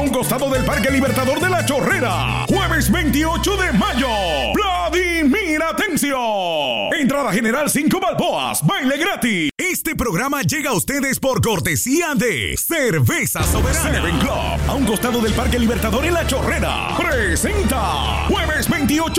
un costado del Parque Libertador de La Chorrera. Jueves 28 de mayo. Vladimir Atencio. Entrada general 5 balboas. Baile gratis. Este programa llega a ustedes por cortesía de Cerveza Soberana. Seven Club, a un costado del Parque Libertador en La Chorrera. Presenta. Jueves 28